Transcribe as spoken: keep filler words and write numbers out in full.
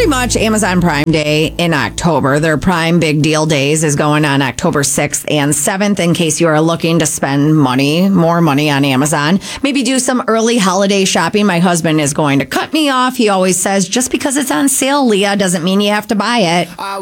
much Amazon Prime Day in October. Their Prime Big Deal Days is going on October sixth and seventh in case you are looking to spend money, more money on Amazon. Maybe do some early holiday shopping. My husband is going to cut me off. He always says, just because it's on sale, Leah, doesn't mean you have to buy it. Uh,